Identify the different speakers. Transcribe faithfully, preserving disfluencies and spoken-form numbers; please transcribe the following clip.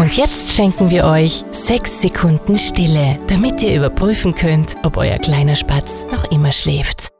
Speaker 1: Und jetzt schenken wir euch sechs Sekunden Stille, damit ihr überprüfen könnt, ob euer kleiner Spatz noch immer schläft.